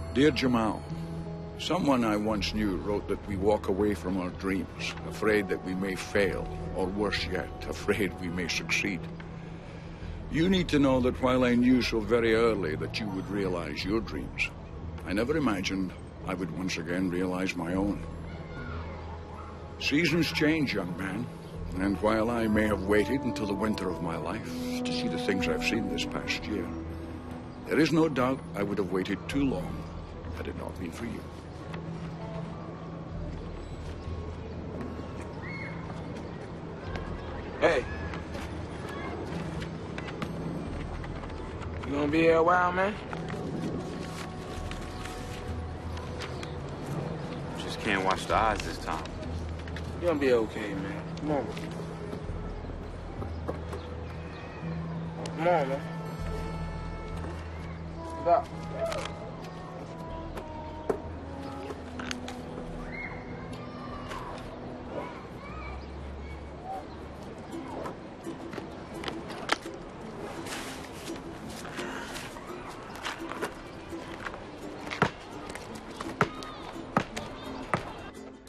Dear Jamal, someone I once knew wrote that we walk away from our dreams, afraid that we may fail, or worse yet, afraid we may succeed. You need to know that while I knew so very early that you would realize your dreams, I never imagined I would once again realize my own. Seasons change, young man, and while I may have waited until the winter of my life to see the things I've seen this past year, there is no doubt I would have waited too long had it not been for you. Hey. You gonna be here a while, man? Just can't watch the odds this time. You gonna be okay, man. Come on. Come on, man. Stop.